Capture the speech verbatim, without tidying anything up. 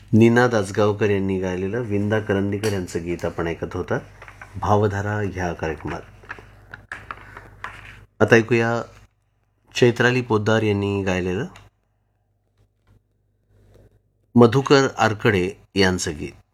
नीना दासगावकर यांनी गायलेलं विंदा करंदीकर यांचं गीत आपण ऐकत होता भावधारा ह्या कार्यक्रमात. आता ऐकूया चैत्राली पोद्दार यांनी गायलेलं मधुकर आरकडे यांचं गीत.